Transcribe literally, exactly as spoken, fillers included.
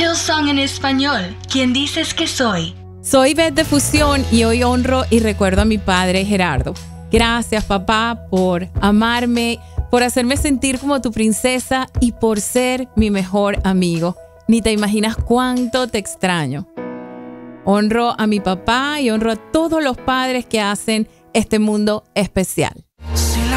Hillsong en español. ¿Quién dices que soy? Soy Beth de Fusión y hoy honro y recuerdo a mi padre Gerardo. Gracias, papá, por amarme, por hacerme sentir como tu princesa y por ser mi mejor amigo. Ni te imaginas cuánto te extraño. Honro a mi papá y honro a todos los padres que hacen este mundo especial.